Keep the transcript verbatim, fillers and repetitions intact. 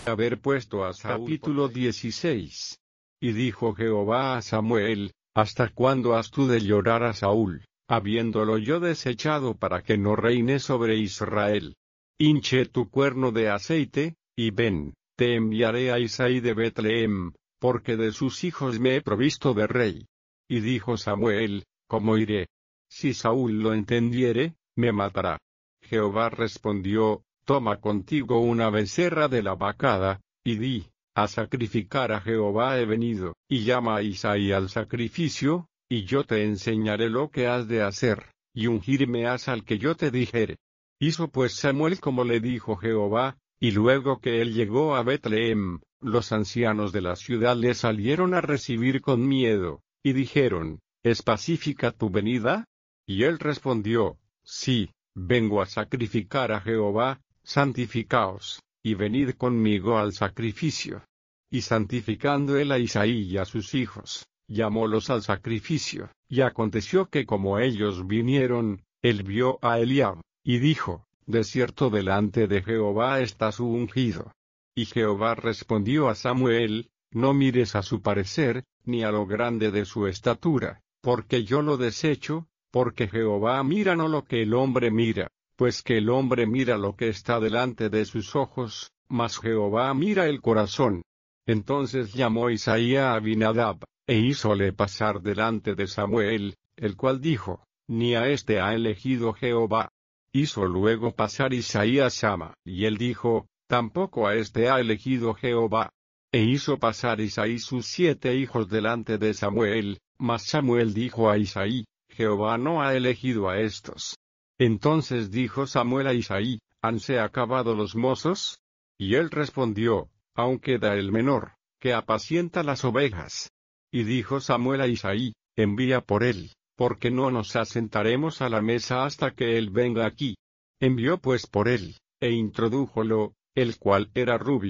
haber puesto a Saúl. Capítulo dieciséis. Y dijo Jehová a Samuel: ¿Hasta cuándo has tú de llorar a Saúl, habiéndolo yo desechado para que no reine sobre Israel? Hinche tu cuerno de aceite, y ven, te enviaré a Isaí de Betlehem, porque de sus hijos me he provisto de rey. Y dijo Samuel: ¿Cómo iré? Si Saúl lo entendiere, me matará. Jehová respondió: Toma contigo una becerra de la vacada, y di: a sacrificar a Jehová he venido, y llama a Isaí al sacrificio, y yo te enseñaré lo que has de hacer, y ungirme has al que yo te dijere. Hizo pues Samuel como le dijo Jehová, y luego que él llegó a Betlehem, los ancianos de la ciudad le salieron a recibir con miedo, y dijeron: ¿Es pacífica tu venida? Y él respondió: Sí, vengo a sacrificar a Jehová, santificaos, y venid conmigo al sacrificio. Y santificando él a Isaí y a sus hijos, llamólos al sacrificio, y aconteció que como ellos vinieron, él vio a Eliab, y dijo: De cierto delante de Jehová está su ungido. Y Jehová respondió a Samuel: No mires a su parecer, ni a lo grande de su estatura, porque yo lo desecho, porque Jehová mira no lo que el hombre mira, pues que el hombre mira lo que está delante de sus ojos, mas Jehová mira el corazón. Entonces llamó Isaí a Abinadab, e hízole pasar delante de Samuel, el cual dijo: Ni a este ha elegido Jehová. Hizo luego pasar Isaí a Sama, y él dijo: Tampoco a este ha elegido Jehová. E hizo pasar Isaí sus siete hijos delante de Samuel, mas Samuel dijo a Isaí: Jehová no ha elegido a estos. Entonces dijo Samuel a Isaí: ¿Hanse acabado los mozos? Y él respondió: Aún queda el menor, que apacienta las ovejas. Y dijo Samuel a Isaí: Envía por él, porque no nos asentaremos a la mesa hasta que él venga aquí. Envió pues por él, e introdújolo, el cual era rubio.